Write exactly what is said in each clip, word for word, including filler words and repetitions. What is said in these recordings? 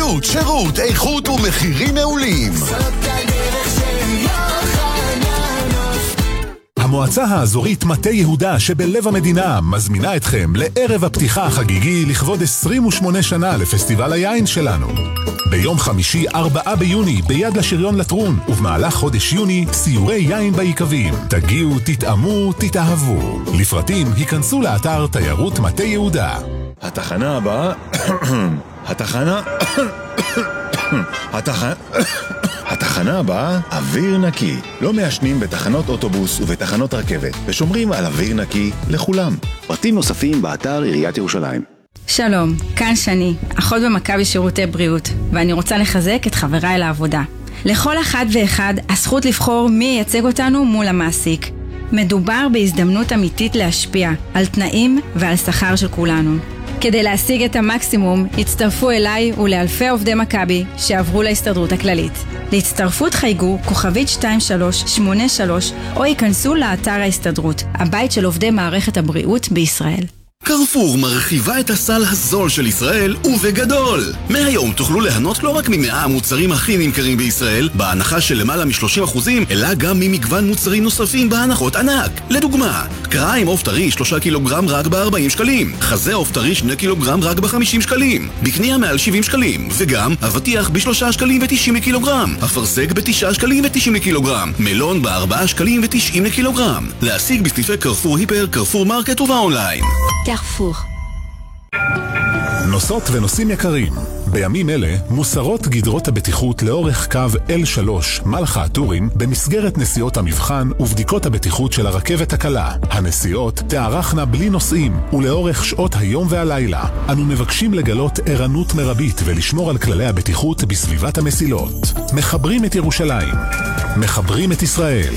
בריאות, שירות, איכות ומחירים מעולים. זאת הדרך של יוחננוף. המועצה האזורית מטה יהודה שבלב המדינה מזמינה אתכם לערב הפתיחה החגיגי לכבוד עשרים ושמונה שנה לפסטיבל היין שלנו. ביום חמישי ארבעה ביוני ביד לשריון לטרון, ובמהלך חודש יוני סיורי יין בעיקבים. תגיעו, תתאמו, תתאהבו. לפרטים היכנסו לאתר תיירות מטה יהודה. התחנה הבאה, התחנה, התחנה, התחנה הבאה, אוויר נקי. לא מעשנים בתחנות אוטובוס ובתחנות רכבת, ושומרים על אוויר נקי לכולם. פרטים נוספים באתר עיריית ירושלים. שלום, כאן שני, אחות במכבי שירותי בריאות, ואני רוצה לחזק את חבריי לעבודה. לכל אחד ואחד הזכות לבחור מי ייצג אותנו מול המעסיק. מדובר בהזדמנות אמיתית להשפיע על תנאים ועל שכר של כולנו. כדי להשיג את המקסימום, הצטרפו אליי ולאלפי עובדי מכבי שעברו להסתדרות הכללית. להצטרפות חייגו כוכבית שתיים שלוש שמונה שלוש או ייכנסו לאתר ההסתדרות, הבית של עובדי מערכת הבריאות בישראל. קרפור מרחיבה את הסל הזול של ישראל ובגדול. מהיום תוכלו ליהנות לא רק ממאה המוצרים הכי נמכרים בישראל בהנחה של למעלה מ-שלושים אחוזים, אלא גם ממגוון מוצרים נוספים בהנחות ענק. לדוגמה, קרעה עם עוף טרי שלושה קילוגרם רק ב-ארבעים שקלים, חזה עוף טרי שני קילוגרם רק ב-חמישים שקלים, בקנייה מעל שבעים שקלים, וגם אבטיח ב-שלושה שקלים ותשעים לקילוגרם, אפרסק ב-תשעה שקלים ותשעים לקילוגרם, מלון ב-ארבעה שקלים ותשעים לקילוגרם. להשיג בסניפי קרפור היפר, קרפור מרקט ובאונליין. קרפור. נוסעות ונוסעים יקרים, בימים אלה מוסרות גדרות הבטיחות לאורך קו אל שלוש מלחה הטורים במסגרת נסיעות המבחן ובדיקות הבטיחות של הרכבת הקלה. הנסיעות תארכנה בלי נוסעים ולאורך שעות היום והלילה. אנו מבקשים לגלות ערנות מרבית ולשמור על כללי הבטיחות בסביבת המסילות. מחברים את ירושלים, מחברים את ישראל.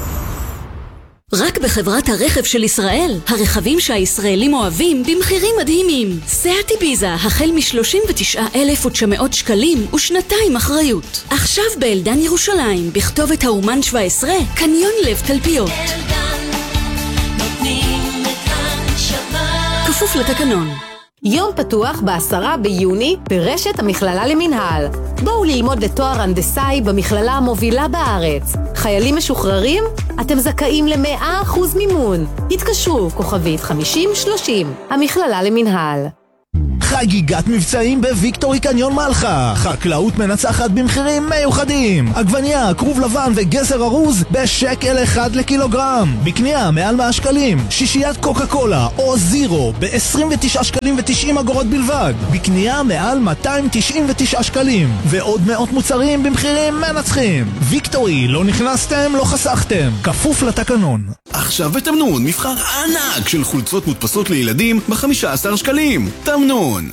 רק בחברת הרכב של ישראל, הרכבים שהישראלים אוהבים במחירים מדהימים. סיאט איביזה החל מ-שלושים ותשעה אלף ותשע מאות שקלים ושנתיים אחריות. עכשיו באלדן ירושלים, בכתובת האומן שבע עשרה, קניון לב תלפיות. אלדן, נותנים את הנשמה. כפוף לתקנון. יום פתוח בעשרה ביוני ברשת המכללה למנהל. בואו ללמוד לתואר הנדסאי במכללה המובילה בארץ. חיילים משוחררים? אתם זכאים ל-מאה אחוז מימון. התקשרו כוכבית חמישים שלושים. המכללה למנהל. חגיגת מבצעים בוויקטורי קניון מלחה. חקלאות מנצחת במחירים מיוחדים. עגבניה, כרוב לבן וגזר ארוז בשקל אחד לקילוגרם. בקנייה מעל מאה שקלים. שישיית קוקה קולה או זירו ב-עשרים ותשעה שקלים ו-תשעים אגורות בלבד. בקנייה מעל מאתיים תשעים ותשעה שקלים. ועוד מאות מוצרים במחירים מנצחים. ויקטורי, לא נכנסתם, לא חסכתם. כפוף לתקנון. עכשיו בתמנון מבחר ענק של חולצות מודפסות לילדים ב-חמישה עשר שקלים. תמנון.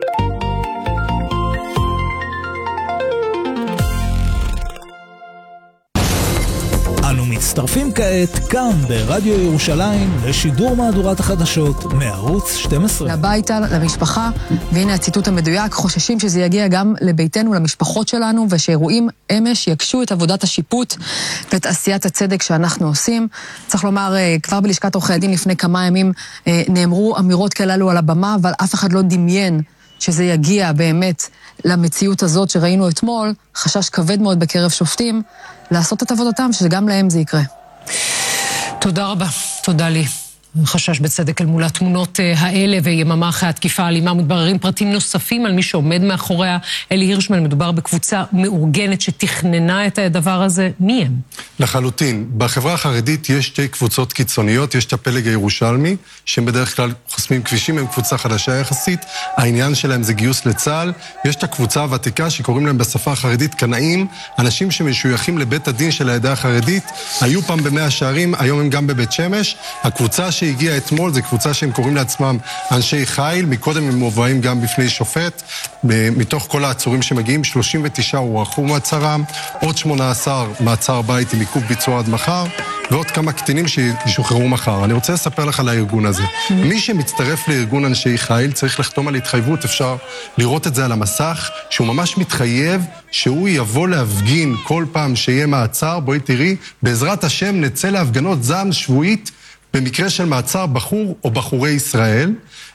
אנו מצטרפים כעת כאן ברדיו ירושלים לשידור מהדורת החדשות מערוץ שתים עשרה. הביתה, למשפחה, והנה הציטוט המדויק, חוששים שזה יגיע גם לביתנו, למשפחות שלנו, ושאירועים אמש יקשו את עבודת השיפוט ואת עשיית הצדק שאנחנו עושים. צריך לומר, כבר בלשכת עורכי הדין לפני כמה ימים נאמרו אמירות כאלו על הבמה, אבל אף אחד לא דמיין שזה יגיע באמת למציאות הזאת שראינו אתמול, חשש כבד מאוד בקרב שופטים, לעשות את עבודתם, שגם להם זה יקרה. תודה רבה, תודה לי. חשש בצדק אל מול התמונות האלה ויממה אחרי התקיפה האלימה מתבררים פרטים נוספים על מי שעומד מאחוריה. אלי הירשמן, מדובר בקבוצה מאורגנת שתכננה את הדבר הזה. מי הם? לחלוטין. בחברה החרדית יש שתי קבוצות קיצוניות. יש את הפלג הירושלמי, שהם בדרך כלל חוסמים כבישים, הם קבוצה חדשה יחסית. העניין שלהם זה גיוס לצה"ל. יש את הקבוצה הוותיקה שקוראים להם בשפה החרדית קנאים, אנשים שמשויכים לבית הדין של העדה החרדית. היו פעם במאה שערים, היום הם גם בבית שמש. הקבוצה שהגיעה אתמול, זו קבוצה שהם קוראים לעצמם אנשי חיל, מקודם הם מובאים גם בפני שופט, מתוך כל העצורים שמגיעים, שלושים ותשעה הוארכו מעצרם, עוד שמונה עשר מעצר בית עם עיכוב ביצוע עד מחר, ועוד כמה קטינים שישוחררו מחר. אני רוצה לספר לך על הארגון הזה. מי שמצטרף לארגון אנשי חיל צריך לחתום על התחייבות, אפשר לראות את זה על המסך, שהוא ממש מתחייב שהוא יבוא להפגין כל פעם שיהיה מעצר. בואי תראי, בעזרת השם נצא להפגנות זעם שבועית במקרה של מעצר בחור או בחורי ישראל,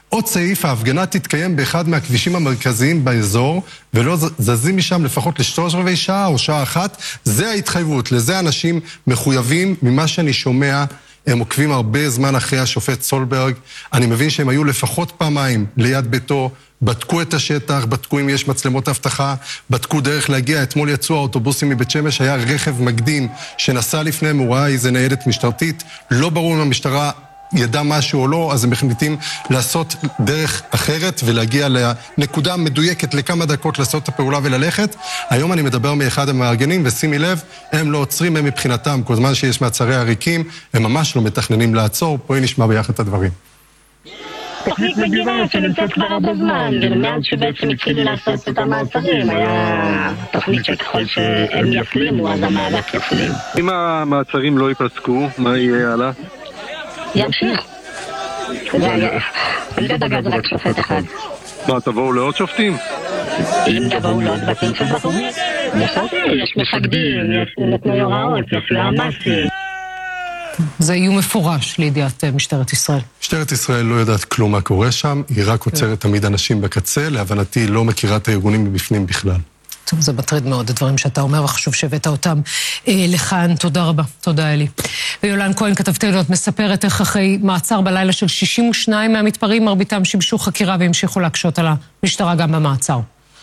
עוד סעיף, ההפגנה תתקיים באחד מהכבישים המרכזיים באזור, ולא זזים משם לפחות לשלוש רבעי שעה או שעה אחת. זה ההתחייבות, לזה אנשים מחויבים. ממה שאני שומע, הם עוקבים הרבה זמן אחרי השופט סולברג. אני מבין שהם היו לפחות פעמיים ליד ביתו, בדקו את השטח, בדקו אם יש מצלמות אבטחה, בדקו דרך להגיע. אתמול יצאו האוטובוסים מבית שמש, היה רכב מקדים שנסע לפניהם, הוא ראה איזה ניידת משטרתית, לא ברור אם המשטרה ידע משהו או לא, אז הם מחליטים לעשות דרך אחרת ולהגיע לנקודה מדויקת לכמה דקות לעשות את הפעולה וללכת. היום אני מדבר מאחד המארגנים, ושימי לב, הם לא עוצרים, הם מבחינתם, כל זמן שיש מעצרי עריקים, הם ממש לא מתכננים לעצור. בואי נשמע ביחד את הדברים. תוכנית מגיבה שנמצאת כבר הרבה זמן, ומאז שבעצם התחילו לעשות את המעצרים, היה תוכנית שככל שהם יפלימו, אז המאבק יפלים. אם המעצרים לא ייפסקו, מה יהיה הלאה? ימשיך. אני לא דגל רק שופט אחד. מה, תבואו לעוד שופטים? אם תבואו לעוד בתים של בחורים, יש מפקדים, נתנו הוראות, יש יועמ"שים. זה איום מפורש לידיעת משטרת ישראל. משטרת ישראל לא יודעת כלום מה קורה שם, היא רק עוצרת תמיד אנשים בקצה, להבנתי היא לא מכירה את הארגונים מבפנים בכלל. טוב, זה מטריד מאוד, הדברים שאתה אומר, וחשוב שהבאת אותם אה, לכאן. תודה רבה, תודה אלי. ויולן כהן כתבתנו, את מספרת איך אחרי מעצר בלילה של שישים ושניים מהמתפרעים, מרביתם שיבשו חקירה והמשיכו להקשות על המשטרה גם במעצר.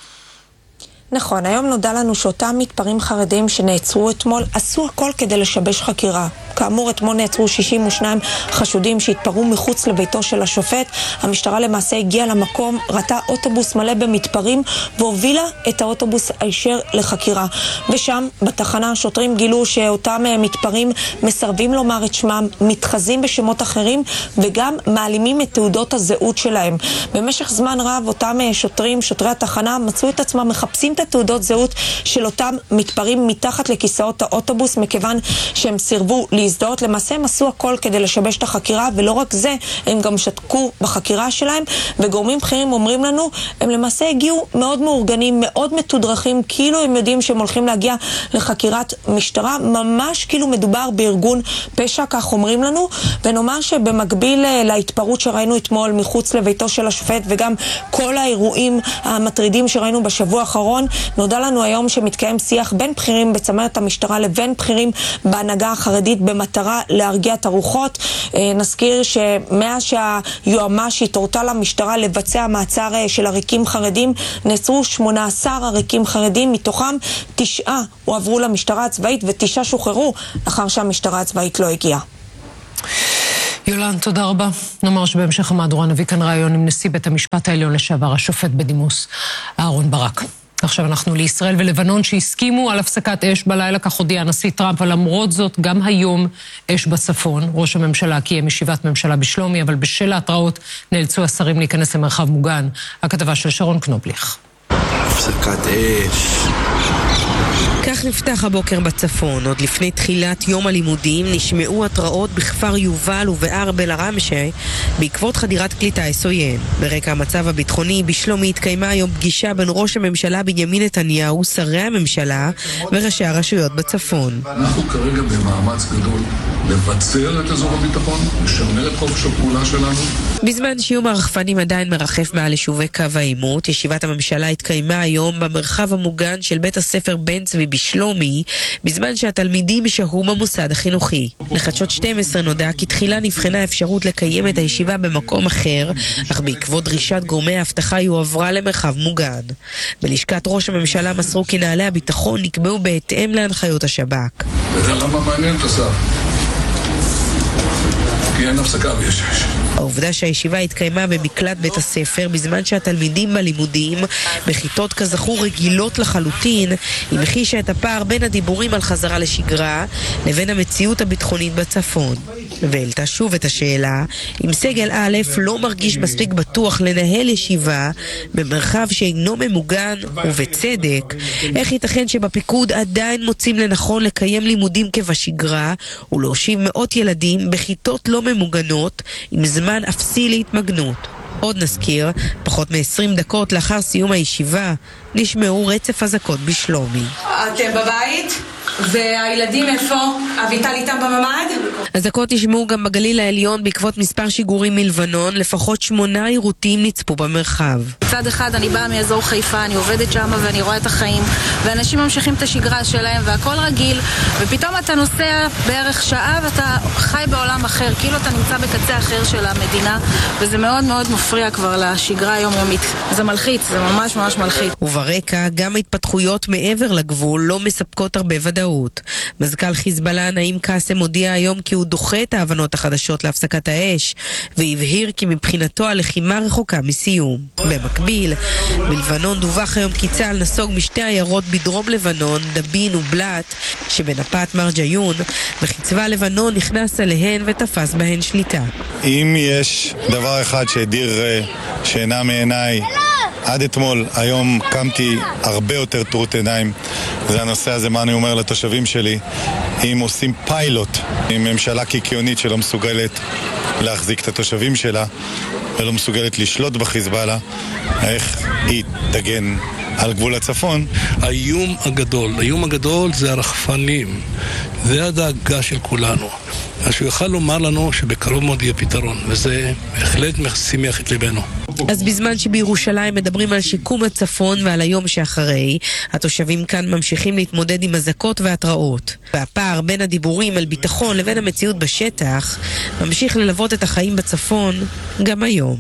נכון, היום נודע לנו שאותם מתפרעים חרדים שנעצרו אתמול עשו הכל כדי לשבש חקירה. כאמור, אתמול נעצרו שישים ושניים חשודים שהתפרעו מחוץ לביתו של השופט. המשטרה למעשה הגיעה למקום, ראתה אוטובוס מלא במתפרעים והובילה את האוטובוס הישר לחקירה. ושם, בתחנה, השוטרים גילו שאותם מתפרעים מסרבים לומר את שמם, מתחזים בשמות אחרים וגם מעלימים את תעודות הזהות שלהם. במשך זמן רב, אותם שוטרים, שוטרי התחנה, מצאו את עצמם מחפשים את התעודות זהות של אותם מתפרעים מתחת לכיסאות האוטובוס, מכיוון שהם סירבו להזדהות. למעשה הם עשו הכל כדי לשבש את החקירה, ולא רק זה, הם גם שתקו בחקירה שלהם, וגורמים בכירים אומרים לנו, הם למעשה הגיעו מאוד מאורגנים, מאוד מתודרכים, כאילו הם יודעים שהם הולכים להגיע לחקירת משטרה, ממש כאילו מדובר בארגון פשע, כך אומרים לנו. ונאמר שבמקביל להתפרעות שראינו אתמול מחוץ לביתו של השופט, וגם כל האירועים המטרידים שראינו בשבוע האחרון, נודע לנו היום שמתקיים שיח בין בכירים בצמרת המשטרה לבין בכירים בהנהגה החרדית במטרה להרגיע את הרוחות. נזכיר שמאז שהיועמ"שית הורתה למשטרה לבצע מעצר של עריקים חרדים, נעצרו שמונה עשר עריקים חרדים, מתוכם תשעה הועברו למשטרה הצבאית ותשעה שוחררו לאחר שהמשטרה הצבאית לא הגיעה. יולן, תודה רבה. נאמר שבהמשך המהדורה נביא כאן רעיון עם נשיא בית המשפט העליון לשעבר, השופט בדימוס אהרון ברק. עכשיו אנחנו לישראל ולבנון שהסכימו על הפסקת אש בלילה, כך הודיע הנשיא טראמפ, אבל למרות זאת גם היום אש בצפון. ראש הממשלה קיים ישיבת ממשלה בשלומי, אבל בשל ההתראות נאלצו השרים להיכנס למרחב מוגן. הכתבה של שרון קנובליך. הפסקת אש. כך נפתח הבוקר בצפון. עוד לפני תחילת יום הלימודים נשמעו התראות בכפר יובל ובער אל-עראמשה בעקבות חדירת כלי טיס עוין. ברקע המצב הביטחוני בשלומי התקיימה היום פגישה בין ראש הממשלה בנימין נתניהו, שרי הממשלה וראשי הרשויות בצפון. אנחנו כרגע במאמץ גדול לבצר את אזור הביטחון, לשמר את חופש הפעולה שלנו. בזמן שיום הרחפנים עדיין מרחף מעל יישובי קו העימות, ישיבת הממשלה התקיימה היום במרחב המוגן של בית הספר בן צבי בשלומי, בזמן שהתלמידים שהו במוסד החינוכי. לחדשות שתים עשרה נודע כי תחילה נבחנה אפשרות לקיים את הישיבה במקום אחר, אך בעקבות דרישת גורמי האבטחה היא הועברה למרחב מוגן. בלשכת ראש הממשלה מסרו כי נהלי הביטחון נקבעו בהתאם להנחיות השב"כ. וזה למה מעניין את השר? כי אין הפסקה ויש אש. העובדה שהישיבה התקיימה במקלט בית הספר בזמן שהתלמידים בלימודים בכיתות כזכור רגילות לחלוטין, היא מחישה את הפער בין הדיבורים על חזרה לשגרה לבין המציאות הביטחונית בצפון. והעלתה שוב את השאלה אם סגל א' לא מרגיש מספיק בטוח לנהל ישיבה במרחב שאינו ממוגן, ובצדק, איך ייתכן שבפיקוד עדיין מוצאים לנכון לקיים לימודים כבשגרה ולהושיב מאות ילדים בכיתות לא ממוגנות עם זמן אפסי להתמגנות. עוד נזכיר, פחות מ-עשרים דקות לאחר סיום הישיבה נשמעו רצף אזעקות בשלומי. אתם בבית? והילדים איפה? אביטל איתם בממד? אזעקות נשמעו גם בגליל העליון בעקבות מספר שיגורים מלבנון, לפחות שמונה עירותים נצפו במרחב. מצד אחד אני באה מאזור חיפה, אני עובדת שם ואני רואה את החיים, ואנשים ממשיכים את השגרה שלהם והכל רגיל, ופתאום אתה נוסע בערך שעה ואתה חי בעולם אחר, כאילו אתה נמצא בקצה אחר של המדינה, וזה מאוד מאוד מפריע כבר לשגרה היומיומית. זה מלחיץ, זה ממש ממש מלחיץ. וברקע גם התפתחויות מעבר לגבול לא מספקות הרבה ודאות. מזכ"ל חיזבאללה נעים קאסם הודיע היום כי הוא דוחה את ההבנות החדשות להפסקת האש, והבהיר כי מבחינתו הלחימה רחוקה מסיום. במקביל, בלבנון דווח היום כי צה"ל נסוג משתי עיירות בדרום לבנון, דבין ובלט, שבנפת מרג'יון, וכי צבא לבנון נכנס אליהן ותפס בהן שליטה. אם יש דבר אחד שהדיר שינה מעיניי עד אתמול, היום קמתי הרבה יותר טרוט עיניים, זה הנושא הזה, מה אני אומר לתושבים שלי, אם עושים פיילוט עם ממשלה קיקיונית שלא מסוגלת להחזיק את התושבים שלה ולא מסוגלת לשלוט בחיזבאללה, איך היא תגן על גבול הצפון. האיום הגדול, האיום הגדול זה הרחפנים, זה הדאגה של כולנו. אז הוא יוכל לומר לנו שבקרוב מאוד יהיה פתרון, וזה בהחלט שימח את ליבנו. אז בזמן שבירושלים מדברים על שיקום הצפון ועל היום שאחרי, התושבים כאן ממשיכים להתמודד עם אזעקות והתראות. והפער בין הדיבורים על ביטחון לבין המציאות בשטח ממשיך ללוות את החיים בצפון גם היום.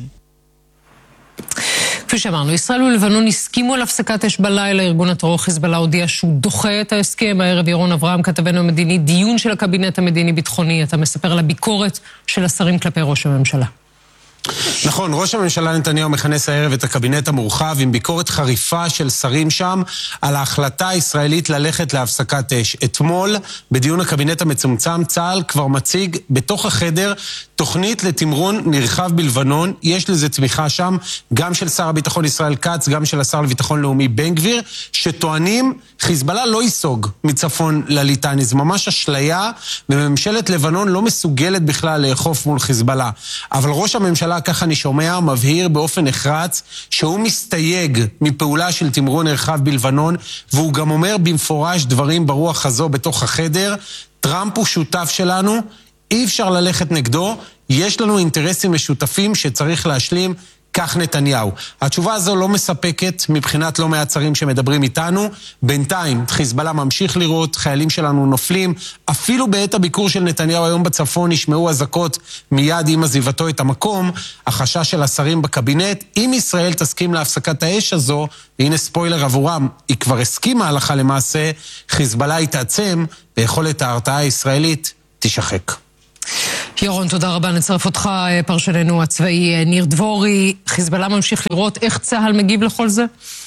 כפי שאמרנו, ישראל ולבנון הסכימו על הפסקת אש בלילה. ארגון הטרור חיזבאללה הודיע שהוא דוחה את ההסכם. הערב ירון אברהם, כתבנו המדיני, דיון של הקבינט המדיני-ביטחוני. אתה מספר על הביקורת של השרים כלפי ראש הממשלה. נכון, ראש הממשלה נתניהו מכנס הערב את הקבינט המורחב עם ביקורת חריפה של שרים שם על ההחלטה הישראלית ללכת להפסקת אש. אתמול, בדיון הקבינט המצומצם, צה"ל כבר מציג בתוך החדר תוכנית לתמרון נרחב בלבנון. יש לזה תמיכה שם, גם של שר הביטחון ישראל כץ, גם של השר לביטחון לאומי בן גביר, שטוענים חיזבאללה לא ייסוג מצפון לליטני. זה ממש אשליה, וממשלת לבנון לא מסוגלת בכלל לאכוף מול חיזבאללה. אבל ראש הממשלה, ככה אני שומע, מבהיר באופן נחרץ שהוא מסתייג מפעולה של תמרון נרחב בלבנון, והוא גם אומר במפורש דברים ברוח הזו בתוך החדר. טראמפ הוא שותף שלנו, אי אפשר ללכת נגדו, יש לנו אינטרסים משותפים שצריך להשלים, כך נתניהו. התשובה הזו לא מספקת מבחינת לא מעט שרים שמדברים איתנו. בינתיים חיזבאללה ממשיך לראות, חיילים שלנו נופלים, אפילו בעת הביקור של נתניהו היום בצפון נשמעו אזעקות מיד עם עזיבתו את המקום. החשש של השרים בקבינט, אם ישראל תסכים להפסקת האש הזו, והנה ספוילר עבורם, היא כבר הסכימה הלכה למעשה, חיזבאללה יתעצם ויכולת ההרתעה הישראלית תשחק. ירון, תודה רבה. נצרף אותך, פרשננו הצבאי ניר דבורי. חיזבאללה ממשיך לראות איך צה"ל מגיב לכל זה?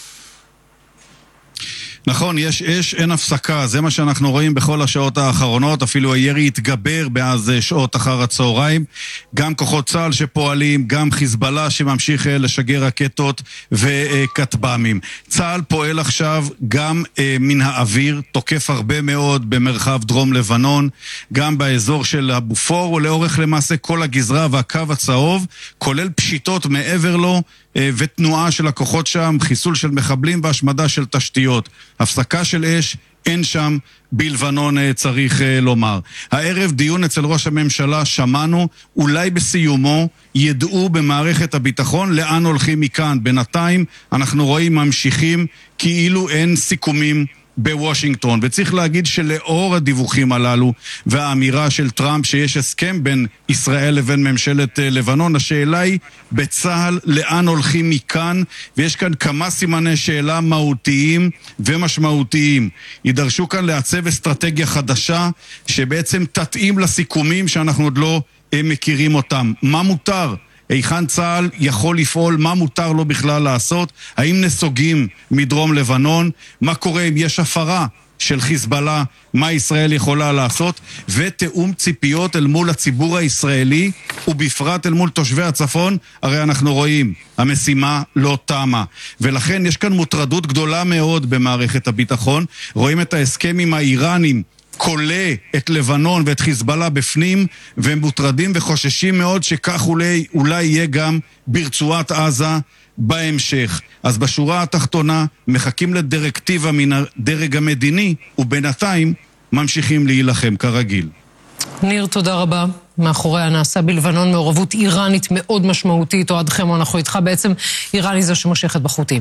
נכון, יש אש, אין הפסקה, זה מה שאנחנו רואים בכל השעות האחרונות, אפילו הירי התגבר בעז שעות אחר הצהריים, גם כוחות צה"ל שפועלים, גם חיזבאללה שממשיך לשגר רקטות וכטב"מים. צה"ל פועל עכשיו גם אה, מן האוויר, תוקף הרבה מאוד במרחב דרום לבנון, גם באזור של הבופור, ולאורך למעשה כל הגזרה והקו הצהוב, כולל פשיטות מעבר לו, ותנועה של הכוחות שם, חיסול של מחבלים והשמדה של תשתיות. הפסקה של אש אין שם בלבנון, צריך לומר. הערב דיון אצל ראש הממשלה, שמענו, אולי בסיומו ידעו במערכת הביטחון לאן הולכים מכאן. בינתיים אנחנו רואים ממשיכים כאילו אין סיכומים בוושינגטון, וצריך להגיד שלאור הדיווחים הללו והאמירה של טראמפ שיש הסכם בין ישראל לבין ממשלת לבנון, השאלה היא בצה"ל לאן הולכים מכאן, ויש כאן כמה סימני שאלה מהותיים ומשמעותיים. יידרשו כאן לעצב אסטרטגיה חדשה שבעצם תתאים לסיכומים שאנחנו עוד לא מכירים אותם. מה מותר? היכן צה"ל יכול לפעול, מה מותר לו בכלל לעשות, האם נסוגים מדרום לבנון, מה קורה אם יש הפרה של חיזבאללה, מה ישראל יכולה לעשות, ותאום ציפיות אל מול הציבור הישראלי, ובפרט אל מול תושבי הצפון. הרי אנחנו רואים, המשימה לא תמה, ולכן יש כאן מוטרדות גדולה מאוד במערכת הביטחון. רואים את ההסכם עם האיראנים, כולה את לבנון ואת חיזבאללה בפנים, והם מוטרדים וחוששים מאוד שכך אולי, אולי יהיה גם ברצועת עזה בהמשך. אז בשורה התחתונה מחכים לדירקטיבה מן הדרג המדיני, ובינתיים ממשיכים להילחם כרגיל. ניר, תודה רבה. מאחורי הנעשה בלבנון מעורבות איראנית מאוד משמעותית, או עד חמו אנחנו איתך, בעצם איראן היא זו שמושכת בחוטים.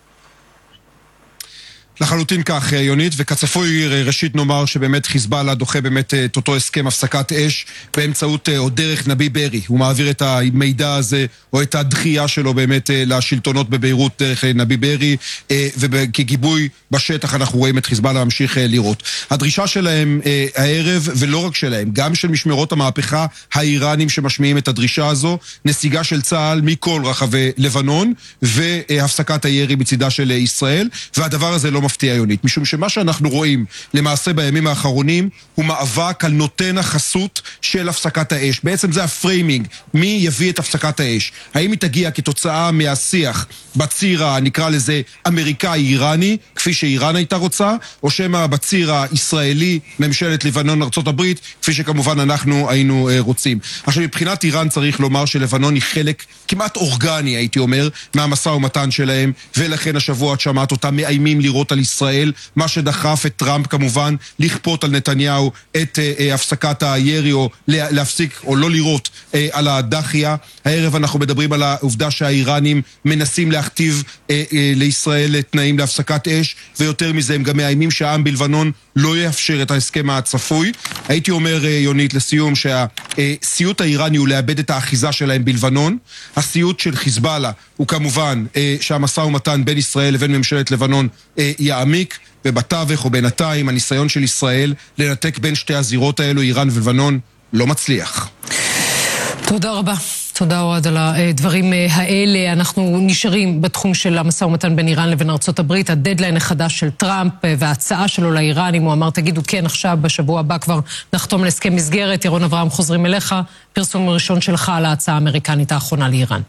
לחלוטין כך, יונית, וכצפוי ראשית נאמר שבאמת חיזבאללה דוחה באמת את אותו הסכם הפסקת אש באמצעות או דרך נבי ברי. הוא מעביר את המידע הזה או את הדחייה שלו באמת לשלטונות בביירות דרך נבי ברי, וכגיבוי בשטח אנחנו רואים את חיזבאללה להמשיך לראות. הדרישה שלהם הערב, ולא רק שלהם, גם של משמרות המהפכה האיראנים שמשמיעים את הדרישה הזו, נסיגה של צה"ל מכל רחבי לבנון והפסקת הירי בצידה של ישראל, והדבר הזה לא מפתיע יונית, משום שמה שאנחנו רואים למעשה בימים האחרונים הוא מאבק על נותן החסות של הפסקת האש. בעצם זה הפריימינג, מי יביא את הפסקת האש. האם היא תגיע כתוצאה מהשיח בציר, נקרא לזה אמריקאי-איראני, כפי שאיראן הייתה רוצה, או שמה בציר הישראלי, ממשלת לבנון ארצות הברית, כפי שכמובן אנחנו היינו רוצים. עכשיו מבחינת איראן צריך לומר שלבנון היא חלק כמעט אורגני, הייתי אומר, מהמשא ומתן שלהם, ולכן השבוע את שמעת אותם מאיימים לראות על ישראל, מה שדחף את טראמפ כמובן לכפות על נתניהו את אה, הפסקת הירי או להפסיק או לא לראות אה, על הדחיה. הערב אנחנו מדברים על העובדה שהאיראנים מנסים להכתיב אה, אה, לישראל תנאים להפסקת אש, ויותר מזה הם גם מאיימים שהעם בלבנון לא יאפשר את ההסכם הצפוי. הייתי אומר, אה, יונית, לסיום, שהסיוט האיראני הוא לאבד את האחיזה שלהם בלבנון. הסיוט של חיזבאללה הוא כמובן אה, שהמשא ומתן בין ישראל לבין ממשלת לבנון אה, יעמיק, ובתווך או בינתיים הניסיון של ישראל לנתק בין שתי הזירות האלו, איראן ולבנון, לא מצליח. תודה רבה. תודה אוהד על הדברים האלה. אנחנו נשארים בתחום של המשא ומתן בין איראן לבין ארצות הברית. הדדליין החדש של טראמפ וההצעה שלו לאיראנים, הוא אמר תגידו כן עכשיו, בשבוע הבא כבר נחתום להסכם מסגרת. ירון אברהם, חוזרים אליך, פרסום ראשון שלך על ההצעה האמריקנית האחרונה לאיראן.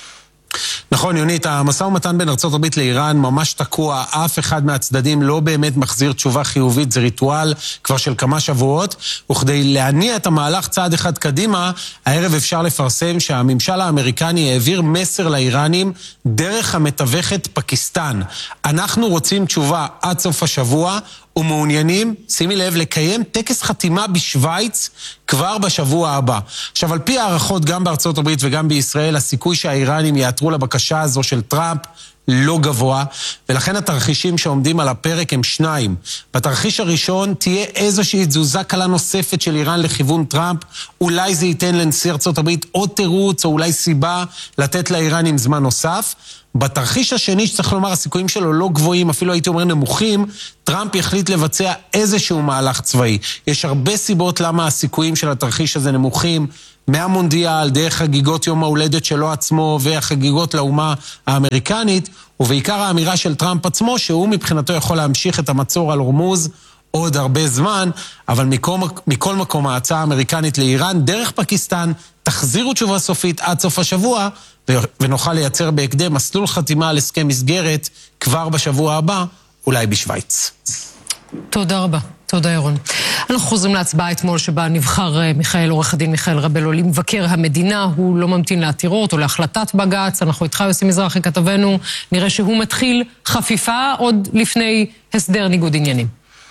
נכון, יונית, המשא ומתן בין ארצות הברית לאיראן ממש תקוע, אף אחד מהצדדים לא באמת מחזיר תשובה חיובית, זה ריטואל כבר של כמה שבועות, וכדי להניע את המהלך צעד אחד קדימה, הערב אפשר לפרסם שהממשל האמריקני העביר מסר לאיראנים דרך המתווכת פקיסטן. אנחנו רוצים תשובה עד סוף השבוע, ומעוניינים, שימי לב, לקיים טקס חתימה בשוויץ כבר בשבוע הבא. עכשיו, על פי הערכות גם בארצות הברית וגם בישראל, הסיכוי שהאיראנים יעתרו לבקשה הזו של טראמפ לא גבוה, ולכן התרחישים שעומדים על הפרק הם שניים. בתרחיש הראשון תהיה איזושהי תזוזה קלה נוספת של איראן לכיוון טראמפ, אולי זה ייתן לנשיא ארצות הברית עוד תירוץ, או אולי סיבה לתת לאיראנים זמן נוסף. בתרחיש השני, שצריך לומר, הסיכויים שלו לא גבוהים, אפילו הייתי אומר נמוכים, טראמפ יחליט לבצע איזשהו מהלך צבאי. יש הרבה סיבות למה הסיכויים של התרחיש הזה נמוכים, מהמונדיאל, דרך חגיגות יום ההולדת שלו עצמו, והחגיגות לאומה האמריקנית, ובעיקר האמירה של טראמפ עצמו, שהוא מבחינתו יכול להמשיך את המצור על הורמוז עוד הרבה זמן, אבל מכל, מכל מקום ההצעה האמריקנית לאיראן, דרך פקיסטן, תחזירו תשובה סופית עד סוף השבוע, ונוכל לייצר בהקדם מסלול חתימה על הסכם מסגרת כבר בשבוע הבא, אולי בשוויץ. תודה רבה. תודה ירון. אנחנו חוזרים להצבעה אתמול שבה נבחר מיכאל, עורך הדין מיכאל רבלו, למבקר המדינה. הוא לא ממתין לעתירות או להחלטת בג"ץ. אנחנו איתך יוסי מזרחי כתבנו, נראה שהוא מתחיל חפיפה עוד לפני הסדר ניגוד עניינים.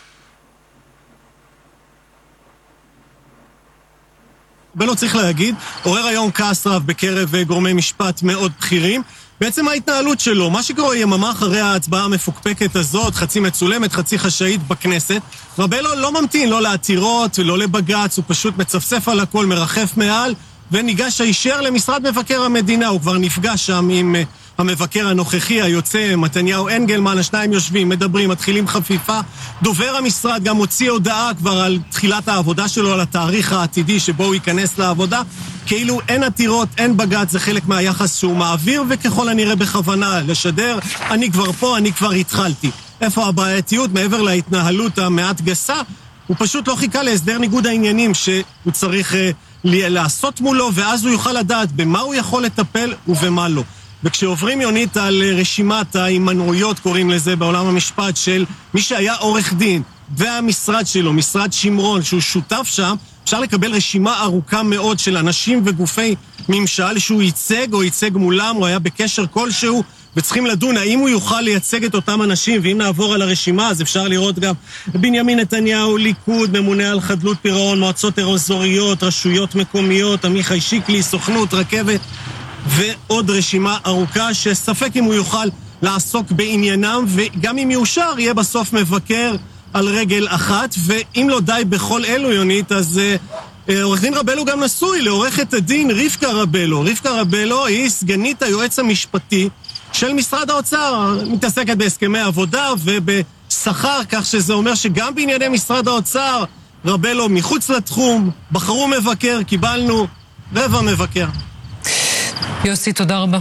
רבלו, צריך להגיד, עורר היום כעס רב בקרב גורמי משפט מאוד בכירים. בעצם ההתנהלות שלו, מה שקורה יממה אחרי ההצבעה המפוקפקת הזאת, חצי מצולמת, חצי חשאית בכנסת, רבלו לא ממתין לא לעתירות ולא לבג"ץ, הוא פשוט מצפצף על הכל, מרחף מעל, וניגש הישר למשרד מבקר המדינה. הוא כבר נפגש שם עם המבקר הנוכחי, היוצא, מתניהו אנגלמן, השניים יושבים, מדברים, מתחילים חפיפה. דובר המשרד גם הוציא הודעה כבר על תחילת העבודה שלו, על התאריך העתידי שבו הוא ייכנס לעבודה, כאילו אין עתירות, אין בג"ץ, זה חלק מהיחס שהוא מעביר, וככל הנראה בכוונה לשדר, אני כבר פה, אני כבר התחלתי. איפה הבעייתיות? מעבר להתנהלות המעט גסה, הוא פשוט לא חיכה להסדר ניגוד העניינים שהוא צריך uh, לעשות מולו, ואז הוא יוכל לדעת במה הוא יכול לטפל ובמה לא. וכשעוברים יונית על רשימת ההימנעויות, קוראים לזה בעולם המשפט, של מי שהיה עורך דין והמשרד שלו, משרד שמרון, שהוא שותף שם, אפשר לקבל רשימה ארוכה מאוד של אנשים וגופי ממשל שהוא ייצג או ייצג מולם, או היה בקשר כלשהו וצריכים לדון האם הוא יוכל לייצג את אותם אנשים, ואם נעבור על הרשימה אז אפשר לראות גם בנימין נתניהו, ליכוד, ממונה על חדלות פירעון, מועצות אזוריות, רשויות מקומיות, עמיחי שיקלי, סוכנות, רכבת, ועוד רשימה ארוכה שספק אם הוא יוכל לעסוק בעניינם, וגם אם יאושר יהיה בסוף מבקר על רגל אחת. ואם לא די בכל אלו, יונית, אז uh, עורך דין רבלו גם נשוי לעורכת הדין רבקה רבלו. רבקה רבלו היא סגנית היועץ המשפטי של משרד האוצר, מתעסקת בהסכמי עבודה ובשכר, כך שזה אומר שגם בענייני משרד האוצר רבלו מחוץ לתחום. בחרו מבקר, קיבלנו רבע מבקר. יוסי, תודה רבה.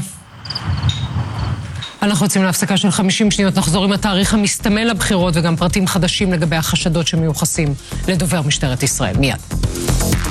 אנחנו יוצאים להפסקה של חמישים שניות, נחזור עם התאריך המסתמן לבחירות וגם פרטים חדשים לגבי החשדות שמיוחסים לדובר משטרת ישראל. מיד.